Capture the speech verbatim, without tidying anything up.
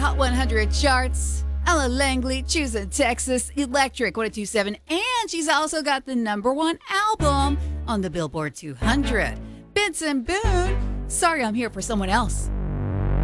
Hot one hundred charts. Ella Langley, choosing Texas Electric one oh two point seven. And she's also got the number one album on the Billboard two hundred. Benson Boone, Sorry I'm Here for Someone Else.